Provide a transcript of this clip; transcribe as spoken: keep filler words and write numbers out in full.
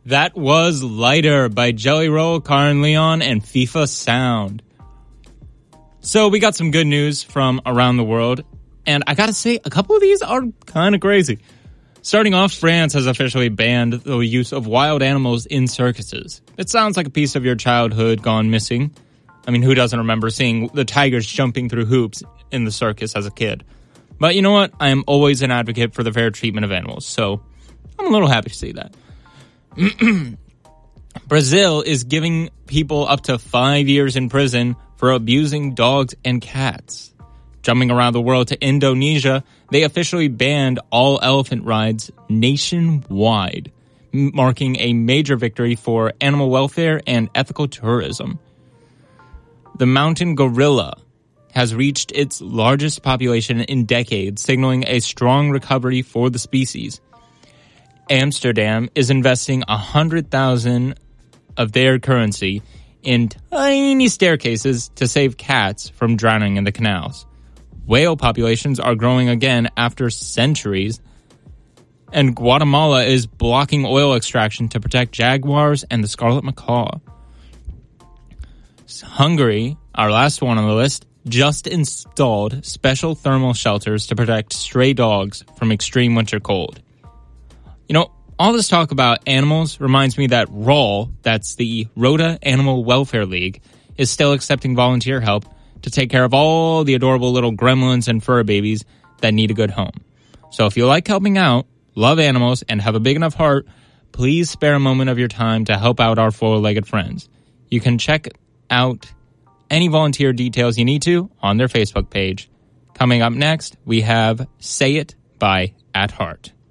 That was Lighter by Jelly Roll, Karen Leon, and FIFA Sound. So we got some good news from around the world, and I gotta say, a couple of these are kind of crazy. Starting off, France has officially banned the use of wild animals in circuses. It sounds like a piece of your childhood gone missing. I mean, who doesn't remember seeing the tigers jumping through hoops in the circus as a kid? But you know what? I am always an advocate for the fair treatment of animals, so I'm a little happy to see that. Brazil is giving people up to five years in prison for abusing dogs and cats. Jumping around the world to Indonesia, they officially banned all elephant rides nationwide, marking a major victory for animal welfare and ethical tourism. The mountain gorilla has reached its largest population in decades, signaling a strong recovery for the species. Amsterdam is investing one hundred thousand dollars of their currency in tiny staircases to save cats from drowning in the canals. Whale populations are growing again after centuries. And Guatemala is blocking oil extraction to protect jaguars and the scarlet macaw. Hungary, our last one on the list, just installed special thermal shelters to protect stray dogs from extreme winter cold. You know, all this talk about animals reminds me that R A W, that's the Rota Animal Welfare League, is still accepting volunteer help to take care of all the adorable little gremlins and fur babies that need a good home. So if you like helping out, love animals, and have a big enough heart, please spare a moment of your time to help out our four-legged friends. You can check out any volunteer details you need to on their Facebook page. Coming up next, we have Say It by At Heart.